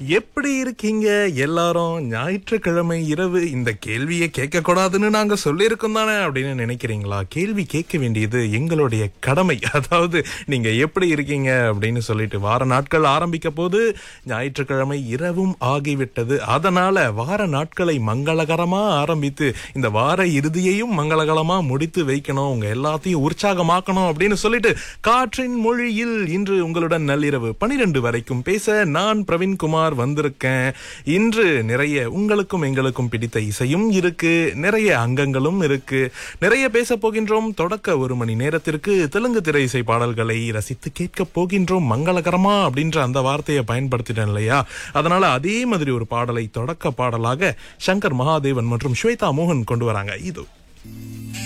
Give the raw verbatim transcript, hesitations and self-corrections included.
எப்படி இருக்கீங்க எல்லாரும்? ஞாயிற்றுக்கிழமை இரவு இந்த கேள்வியை கேட்க கூடாதுன்னு நாங்க சொல்லியிருக்கோம் தானே அப்படின்னு நினைக்கிறீங்களா? கேள்வி கேட்க வேண்டியது எங்களுடைய கடமை. அதாவது நீங்க எப்படி இருக்கீங்க அப்படின்னு சொல்லிட்டு வார நாட்கள் ஆரம்பிக்க போது ஞாயிற்றுக்கிழமை இரவும் ஆகிவிட்டது. அதனால வார நாட்களை மங்களகரமா ஆரம்பித்து இந்த வார இறுதியையும் மங்களகரமா முடித்து வைக்கணும், உங்க எல்லாத்தையும் உற்சாகமாக்கணும் அப்படின்னு சொல்லிட்டு காற்றின் மொழியில் இன்று உங்களுடன் நள்ளிரவு பனிரெண்டு வரைக்கும் பேச நான் பிரவீன்குமார் வந்திருக்கேன். இன்று நிறைய உங்களுக்கும் எங்களுக்கும் பிடித்த இசையும் இருக்கு, நிறைய அங்கங்களும் இருக்கு, நிறைய பேச போகின்றோம். தொடக்க ஒரு மணி நேரத்திற்கு தெலுங்கு திரை இசை பாடல்களை ரசித்து கேட்க போகின்றோம். மங்களகரமா அப்படின்ற அந்த வார்த்தையை பயன்படுத்திட்டேன் இல்லையா? அதனால அதே மாதிரி ஒரு பாடலை தொடக்க பாடலாக சங்கர் மகாதேவன் மற்றும் ஸ்வேதா மோகன் கொண்டு வராங்க. இது